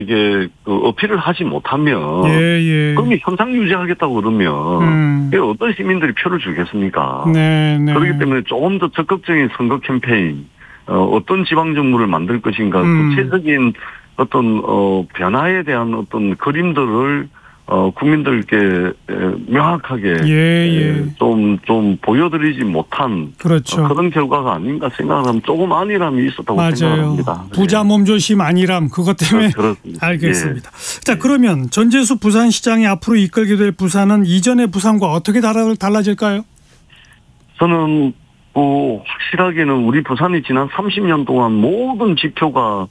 이게 그 어필을 하지 못하면 예. 그럼 현상 유지하겠다고 그러면 어떤 시민들이 표를 주겠습니까? 네. 그렇기 때문에 조금 더 적극적인 선거 캠페인, 어떤 지방 정부를 만들 것인가, 구체적인 어떤 변화에 대한 어떤 그림들을 국민들께 명확하게 좀 보여드리지 못한 그렇죠. 그런 결과가 아닌가 생각하면 조금 안일함이 있었다고 맞아요. 생각합니다. 부자 몸조심 안일함 그것 때문에 그렇습니다. 알겠습니다. 자, 그러면 전재수 부산시장이 앞으로 이끌게 될 부산은 이전의 부산과 어떻게 달라질까요? 저는 확실하게는 우리 부산이 지난 30년 동안 모든 지표가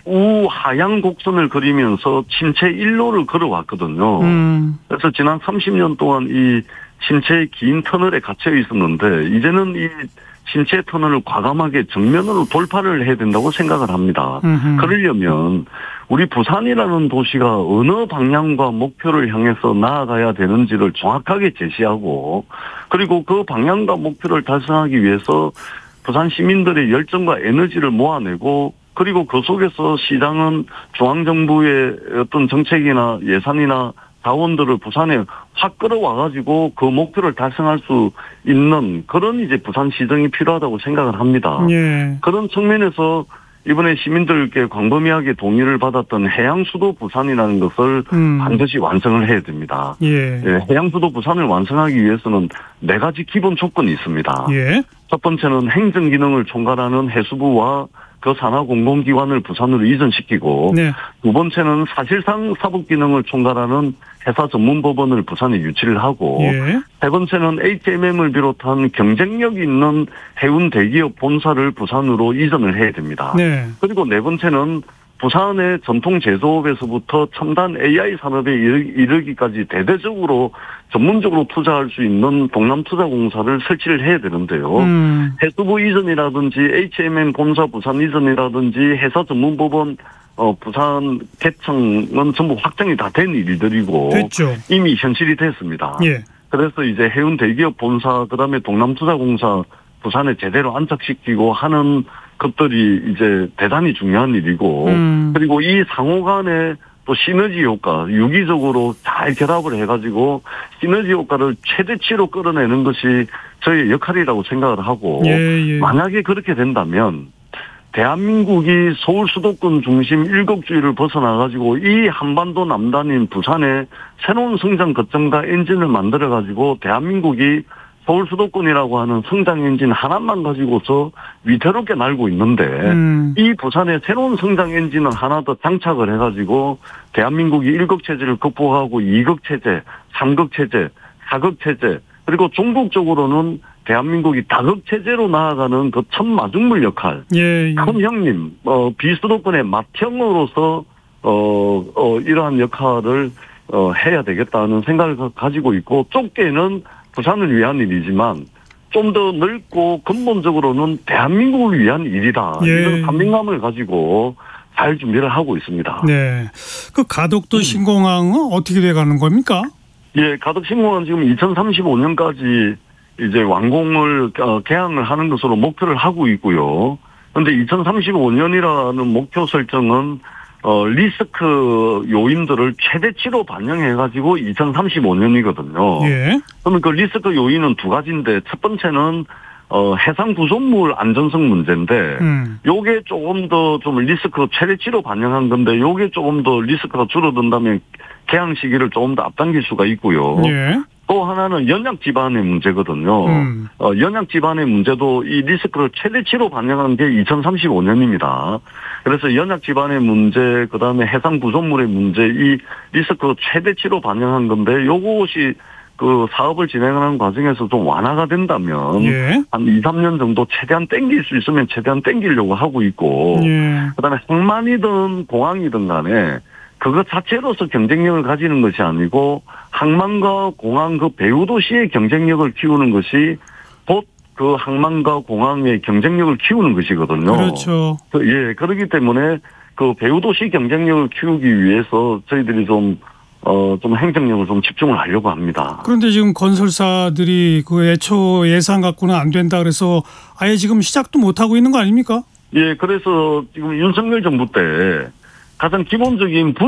우하향 곡선을 그리면서 침체 일로를 걸어왔거든요. 그래서 지난 30년 동안 이 침체의 긴 터널에 갇혀 있었는데 이제는 이 침체 터널을 과감하게 정면으로 돌파를 해야 된다고 생각을 합니다. 그러려면 우리 부산이라는 도시가 어느 방향과 목표를 향해서 나아가야 되는지를 정확하게 제시하고 그리고 그 방향과 목표를 달성하기 위해서 부산 시민들의 열정과 에너지를 모아내고 그리고 그 속에서 시장은 중앙정부의 어떤 정책이나 예산이나 자원들을 부산에 확 끌어와가지고 그 목표를 달성할 수 있는 그런 이제 부산시정이 필요하다고 생각을 합니다. 그런 측면에서 이번에 시민들께 광범위하게 동의를 받았던 해양수도 부산이라는 것을 반드시 완성을 해야 됩니다. 해양수도 부산을 완성하기 위해서는 4가지 기본 조건이 있습니다. 첫 번째는 행정기능을 총괄하는 해수부와 그 산하 공공기관을 부산으로 이전시키고 두 번째는 사실상 사법기능을 총괄하는 회사 전문법원을 부산에 유치를 하고 세 번째는 HMM을 비롯한 경쟁력 있는 해운 대기업 본사를 부산으로 이전을 해야 됩니다. 그리고 네 번째는 부산의 전통 제조업에서부터 첨단 AI 산업에 이르기까지 대대적으로 전문적으로 투자할 수 있는 동남투자공사를 설치를 해야 되는데요. 해수부 이전이라든지 HMM 본사 부산 이전이라든지 회사 전문법원 부산 개청은 전부 확정이 다 된 일들이고 됐죠. 이미 현실이 됐습니다. 그래서 이제 해운 대기업 본사 그다음에 동남투자공사 부산에 제대로 안착시키고 하는 것들이 이제 대단히 중요한 일이고 그리고 이 상호 간에 또 시너지 효과 유기적으로 잘 결합을 해가지고 시너지 효과를 최대치로 끌어내는 것이 저희의 역할이라고 생각을 하고 만약에 그렇게 된다면 대한민국이 서울 수도권 중심 일국주의를 벗어나가지고 이 한반도 남단인 부산에 새로운 성장 거점과 엔진을 만들어가지고 대한민국이 서울 수도권이라고 하는 성장 엔진 하나만 가지고서 위태롭게 날고 있는데 이 부산에 새로운 성장 엔진을 하나 더 장착을 해가지고 대한민국이 1국 체제를 극복하고 2국 체제, 3국 체제, 4국 체제 그리고 종국적으로는 대한민국이 다극 체제로 나아가는 그 첫 마중물 역할. 큰 형님, 비수도권의 맏형으로서 이러한 역할을 해야 되겠다는 생각을 가지고 있고 좁게는 부산을 위한 일이지만 좀 더 넓고 근본적으로는 대한민국을 위한 일이다. 이런 사명감을 가지고 잘 준비를 하고 있습니다. 그 가덕도 신공항은 어떻게 돼가는 겁니까? 가덕 신공항은 지금 2035년까지 이제 완공을 개항을 하는 것으로 목표를 하고 있고요. 그런데 2035년이라는 목표 설정은 리스크 요인들을 최대치로 반영해가지고 2035년이거든요. 그러면 그 리스크 요인은 2가지인데 첫 번째는 해상 구조물 안전성 문제인데 요게 조금 더 좀 리스크 최대치로 반영한 건데 요게 조금 더 리스크가 줄어든다면 개항 시기를 조금 더 앞당길 수가 있고요. 또 하나는 연약 기반의 문제거든요. 연약 기반의 문제도 이 리스크를 최대치로 반영한 게 2035년입니다. 그래서 연약 기반의 문제, 그다음에 해상 구조물의 문제, 이 리스크를 최대치로 반영한 건데 요것이 그 사업을 진행하는 과정에서 좀 완화가 된다면 한 2, 3년 정도 최대한 땡길 수 있으면 최대한 땡기려고 하고 있고 그다음에 항만이든 공항이든 간에 그것 자체로서 경쟁력을 가지는 것이 아니고 항만과 공항 그 배후 도시의 경쟁력을 키우는 것이 곧 그 항만과 공항의 경쟁력을 키우는 것이거든요. 그렇죠. 그렇기 때문에 그 배후 도시 경쟁력을 키우기 위해서 저희들이 좀 행정력을 좀 집중을 하려고 합니다. 그런데 지금 건설사들이 그 애초 예산 갖고는 안 된다 그래서 아예 지금 시작도 못 하고 있는 거 아닙니까? 그래서 지금 윤석열 정부 때 가장 기본적인